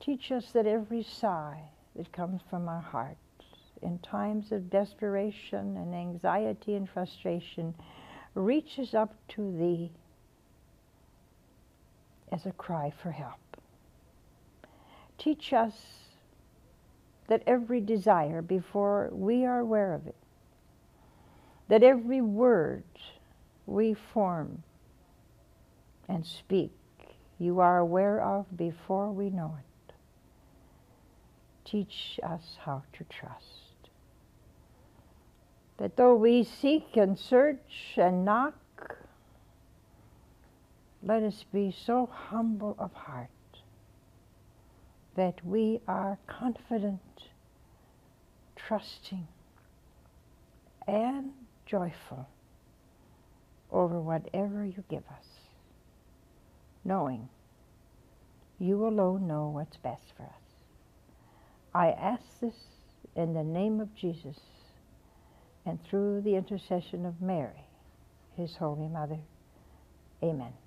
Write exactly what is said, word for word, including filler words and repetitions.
Teach us that every sigh that comes from our hearts in times of desperation and anxiety and frustration reaches up to Thee as a cry for help. Teach us that every desire, before we are aware of it, that every word we form and speak, You are aware of before we know it. Teach us how to trust. That though we seek and search and knock, let us be so humble of heart that we are confident, trusting, and joyful over whatever You give us, knowing You alone know what's best for us. I ask this in the name of Jesus and through the intercession of Mary, His Holy Mother. Amen.